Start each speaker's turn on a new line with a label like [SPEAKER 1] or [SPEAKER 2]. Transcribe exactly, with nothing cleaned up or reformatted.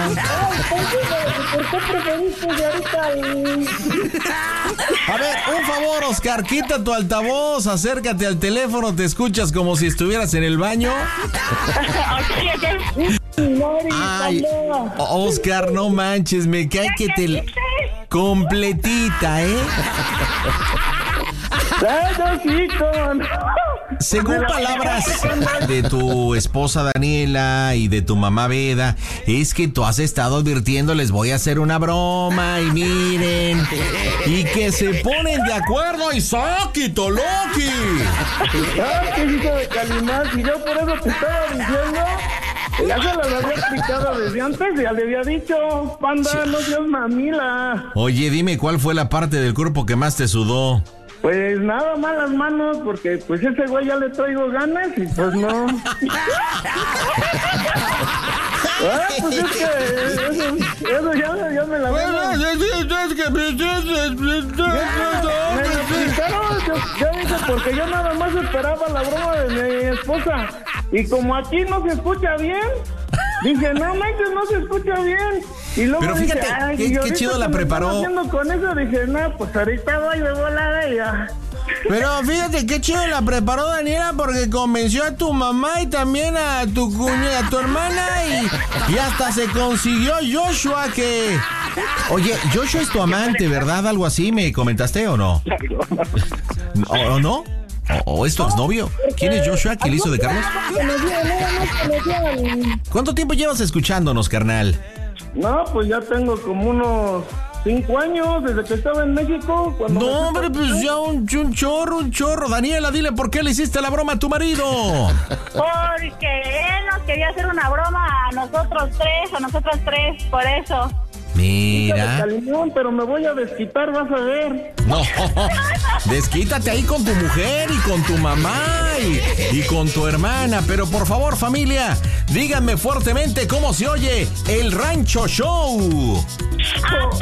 [SPEAKER 1] ¿Por qué preferiste de ahorita el...
[SPEAKER 2] A ver, un favor, Oscar, quita tu altavoz, acércate al teléfono, te escuchas como si estuvieras en el baño. Ay, Oscar, no manches, me cae que te... completita, ¿eh? Según palabras de tu esposa Daniela y de tu mamá Beda, es que tú has estado advirtiendo, les voy a hacer una broma y miren, y que se ponen de acuerdo y ¡saquito, Loki!
[SPEAKER 1] Ah, qué hijo de Calimán, y yo por eso te estaba diciendo, ya se las había explicado desde antes, ya le había dicho, panda, no seas mamila.
[SPEAKER 2] Oye, dime, ¿cuál fue la parte del cuerpo que más te sudó?
[SPEAKER 1] Pues nada más las manos, porque pues ese güey ya le traigo ganas y pues no. Ah, pues es que eso, eso ya, ya me la veo. Me lo explicaron, yo, yo dije, porque yo nada más esperaba la broma de mi esposa. Y como aquí no se escucha bien, dije, no manches, no se escucha bien. Y luego
[SPEAKER 2] pero fíjate,
[SPEAKER 1] dije, ay,
[SPEAKER 2] qué, qué chido la preparó.
[SPEAKER 1] Haciendo con eso, dije, no, pues ahorita voy de volada y ya.
[SPEAKER 2] Pero fíjate qué chido la preparó Daniela, porque convenció a tu mamá y también a tu cuñada, a tu hermana, y, y hasta se consiguió Joshua que... Oye, Joshua es tu amante, ¿verdad? Algo así, ¿me comentaste o no? ¿O, o no? ¿O, o es tu exnovio? ¿Quién es Joshua que le hizo de Carlos? ¿Cuánto tiempo llevas escuchándonos, carnal?
[SPEAKER 1] No, pues ya tengo como unos cinco años desde que estaba en México. Cuando
[SPEAKER 2] no, hombre, pues ya un, un chorro, un chorro. Daniela, dile por qué le hiciste la broma a tu marido.
[SPEAKER 3] Porque él nos quería hacer una broma a nosotros tres, a nosotras tres, por eso.
[SPEAKER 2] Mira.
[SPEAKER 1] Calimón, pero me voy a desquitar, vas a ver.
[SPEAKER 2] No, desquítate ahí con tu mujer y con tu mamá y, y con tu hermana. Pero por favor, familia, díganme fuertemente cómo se oye el Rancho Show.